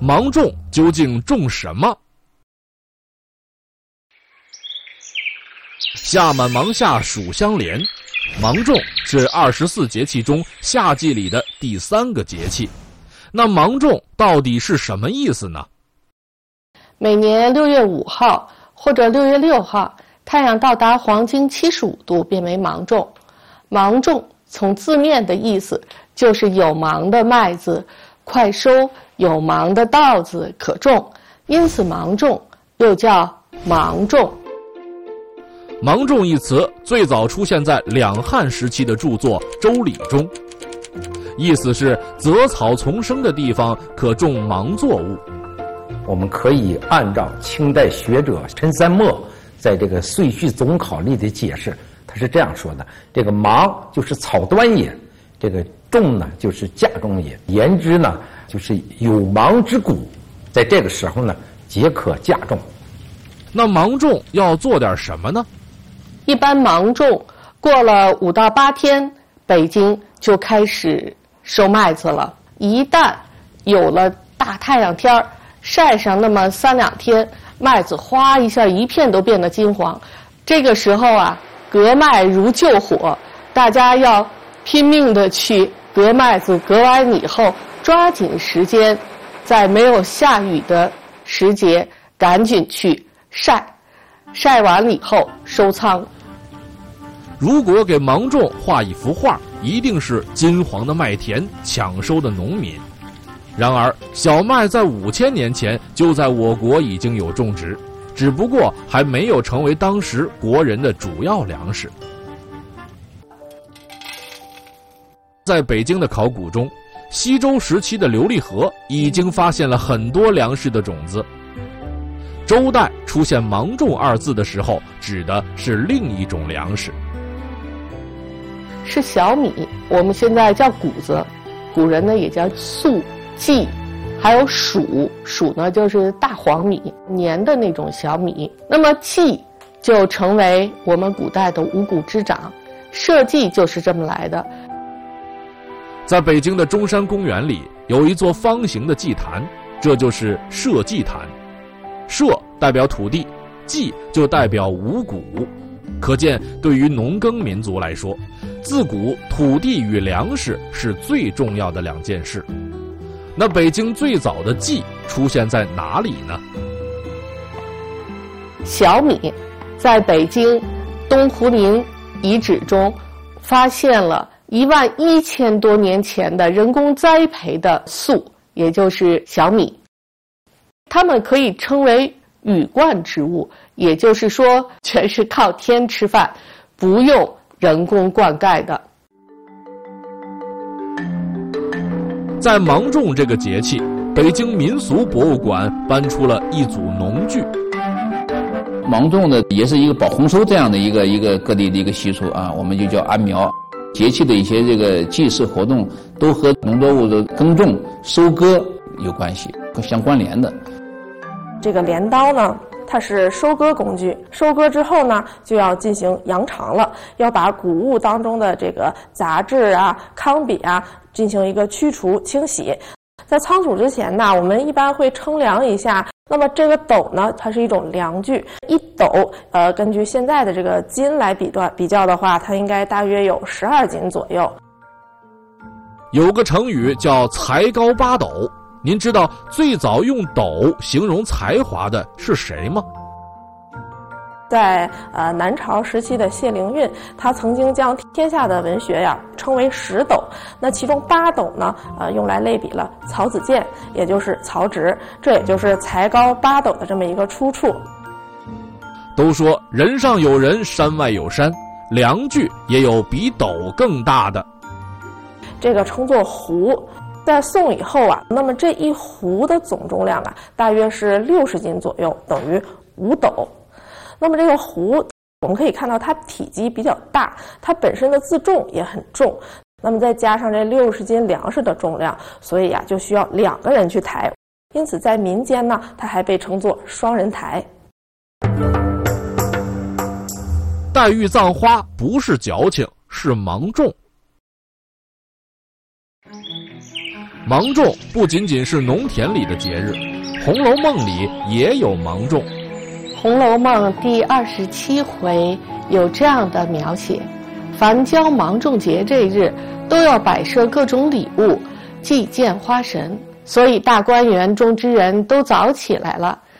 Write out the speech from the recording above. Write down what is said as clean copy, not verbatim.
芒种究竟种什么？夏满芒夏暑相连，芒种是24节气中夏季里的第3个节气。那芒种到底是什么意思呢？ 每年6月5号或者6月6号，太阳到达黄经75度变为芒种。芒种从字面的意思就是有芒的麦子快收，有芒的稻子可种，因此芒种又叫芒种。 芒种一词最早出现在两汉时期的著作《周礼》中，意思是杂草丛生的地方可种芒作物。 我们可以按照清代学者陈三墨在这个《岁序总考》里的解释，他是这样说的：这个芒就是草端也，这个种呢就是嫁种也，言之呢就是有芒之谷，在这个时候呢皆可嫁种。 那芒种要做点什么呢？ 一般芒种过了5到8天，北京就开始收麦子了。一旦有了大太阳天儿，晒上那么3、2天，麦子哗一下一片都变得金黄。这个时候啊，割麦如救火，大家要拼命的去割麦子，割完以后抓紧时间，在没有下雨的时节赶紧去晒，晒完了以后收仓。 如果给芒种画一幅画，一定是金黄的麦田，抢收的农民。然而小麦在5000年前就在我国已经有种植，只不过还没有成为当时国人的主要粮食。在北京的考古中，西周时期的琉璃河已经发现了很多粮食的种子。周代出现芒种2字的时候，指的是另一种粮食， 是小米，我们现在叫谷子，古人呢也叫粟、稷，还有黍，黍呢就是大黄米，黏的那种小米。那么稷就成为我们古代的五谷之长，社稷就是这么来的。 在北京的中山公园里有一座方形的祭坛，这就是社稷坛。社代表土地，稷就代表五谷。可见对于农耕民族来说，自古土地与粮食是最重要的2件事。那北京最早的稷出现在哪里呢？ 小米在北京东湖陵遗址中发现了11000多年前的人工栽培的粟，也就是小米。它们可以称为雨灌植物，也就是说全是靠天吃饭，不用人工灌溉的。 在芒种这个节气，北京民俗博物馆搬出了一组农具。 芒种呢也是一个保丰收这样的一个各地的一个习俗啊，我们就叫安苗。节气的一些这个祭祀活动都和农作物的耕种、收割有关系，相关联的。 这个镰刀呢，它是收割工具，收割之后呢，就要进行扬场了，要把谷物当中的这个杂质啊、糠秕啊进行一个驱除清洗。在仓储之前呢，我们一般会称量一下。那么这个斗呢，它是一种量具，一斗根据现在的这个斤来比较的话，它应该大约有12斤左右。 有个成语叫才高八斗，您知道最早用斗形容才华的是谁吗？ 在南朝时期的谢灵运，他曾经将天下的文学呀称为10斗，那其中8斗呢，用来类比了曹子建，也就是曹植，这也就是才高八斗的这么一个出处。 都说人上有人，山外有山，量具也有比斗更大的， 这个称作壶。在宋以后啊，那么这一壶的总重量啊，大约是60斤左右，等于5斗。那么这个壶，我们可以看到它体积比较大，它本身的自重也很重。那么再加上这60斤粮食的重量，所以就需要2个人去抬。因此在民间呢，它还被称作双人抬。 黛玉葬花不是矫情，是芒种。 芒种不仅仅是农田里的节日，《红楼梦》里也有芒种。 《红楼梦》第27回有这样的描写：凡交芒种节这日，都要摆设各种礼物，祭见花神。所以大观园中之人都早起来了，